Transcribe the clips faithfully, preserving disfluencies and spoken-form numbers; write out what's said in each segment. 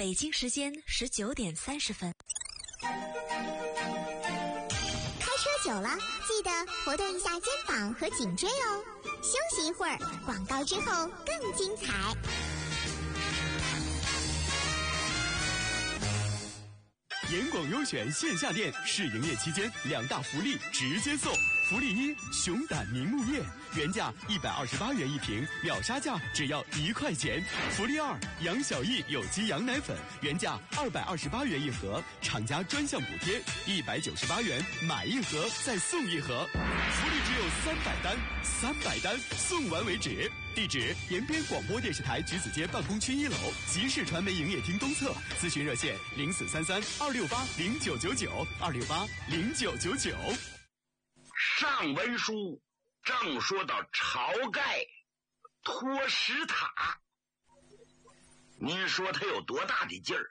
北京时间十九点三十分。 开车久了，记得活动一下肩膀和颈椎哦。休息一会儿，广告之后更精彩。 严广优选线下店试营业期间，两大福利直接送。福利一：熊胆凝目液，原价一百二十八元一瓶，秒杀价只要一块钱。福利二：杨小艺有机羊奶粉，原价二百二十八元一盒，厂家专项补贴一百九十八元，买一盒再送一盒。福利只有三百单，三百单送完为止。地址：延边广播电视台橘子街办公区一楼，集市传媒营业厅东侧。咨询热线：零四三三二六八零九九九二六八零九九九。 上文书正说到晁盖托石塔，您说他有多大的劲儿？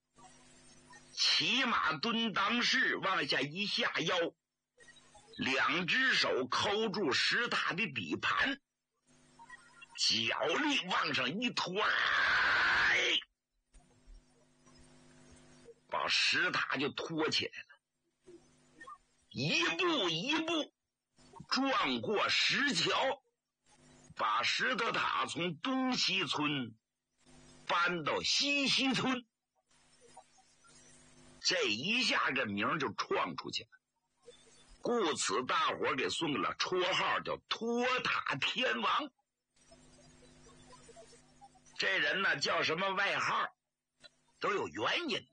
骑马蹲裆式往下一下腰，两只手抠住石塔的底盘，脚力往上一拖，把石塔就拖起来了，一步一步撞过石桥，把石头塔从东西村搬到西西村。这一下这名就创出去了，故此大伙给送了绰号叫托塔天王。这人呢叫什么外号都有原因的。